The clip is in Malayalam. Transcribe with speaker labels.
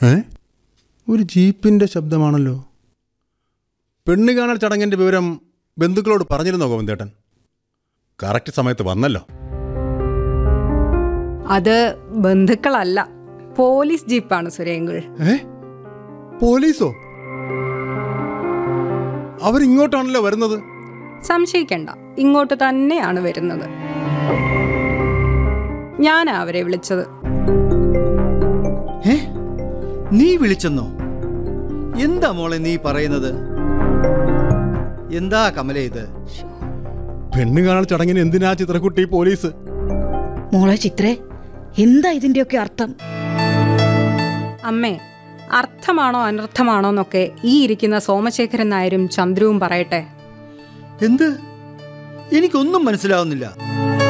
Speaker 1: ഒരു ജീപ്പിൻ്റെ ശബ്ദമാണല്ലോ. പെണ്ണ് കാണൽ ചടങ്ങിൻ്റെ വിവരം ബന്ധുക്കളോട് പറഞ്ഞിരുന്നോ ഗോവിന്ദേട്ടൻ? കറക്റ്റ് സമയത്ത് വന്നല്ലോ.
Speaker 2: അത് ബന്ധുക്കളല്ല, പോലീസ് ജീപ്പാണ് സുരേങ്കൾ.
Speaker 1: പോലീസോ? അവരിങ്ങോട്ടാണല്ലോ വരുന്നത്.
Speaker 2: സംശയിക്കണ്ട, ഇങ്ങോട്ട് തന്നെയാണ് വരുന്നത്. ഞാനാ അവരെ വിളിച്ചത്.
Speaker 3: നീ വിളിച്ചെന്നോ? എന്താ മോളെ നീ പറയുന്നത്? എന്താ കമല ഇത്?
Speaker 1: പെണ്ണ് കാണൽ ചടങ്ങിന് എന്തിനാ ചിത്രക്കുട്ടി പോലീസ്?
Speaker 4: മോളെ ചിത്രേ, എന്താ ഇതിന്റെയൊക്കെ അർത്ഥം?
Speaker 2: അമ്മേ, അർത്ഥമാണോ അനർത്ഥമാണോ എന്നൊക്കെ ഈ ഇരിക്കുന്ന സോമശേഖരൻ നായരും ചന്ദ്രുവും പറയട്ടെ.
Speaker 3: എന്ത്? എനിക്കൊന്നും മനസ്സിലാവുന്നില്ല.